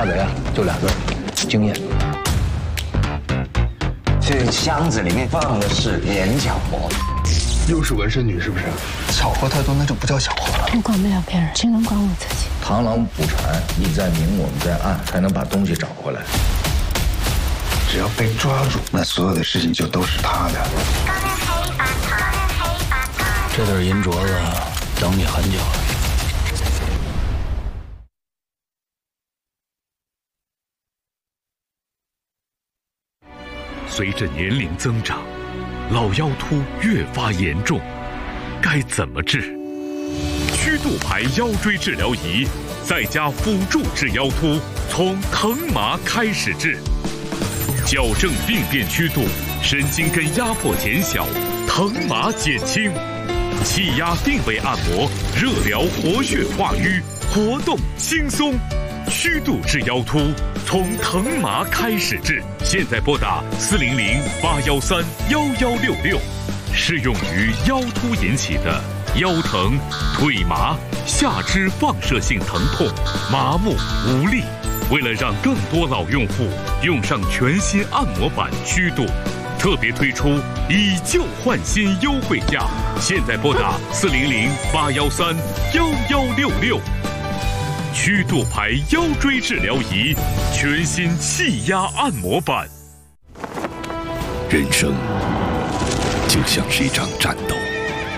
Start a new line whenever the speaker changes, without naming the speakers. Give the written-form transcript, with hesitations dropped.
大贼啊，就2字：经验。
这箱子里面放的是眼角膜，
又是纹身女是不是？
巧合太多，那就不叫巧合了。
我管不了别人，只能管我自己。
螳螂捕蝉，你在明，我们在暗，才能把东西找回来。
只要被抓住，那所有的事情就都是他的。
这对银镯子等你很久了。
随着年龄增长，老腰突越发严重，该怎么治？曲度牌腰椎治疗仪在家辅助治腰突，从疼麻开始治，矫正病变曲度，神经根压迫减小，疼麻减轻，气压定位按摩，热疗活血化瘀，活动轻松。曲度治腰突，从疼麻开始治。现在拨打400-813-1166，适用于腰突引起的腰疼、腿麻、下肢放射性疼痛、麻木无力。为了让更多老用户用上全新按摩板曲度，特别推出以旧换新优惠价。现在拨打400-813-1166。曲度牌腰椎治疗仪，全新气压按摩板。
人生就像是一场战斗，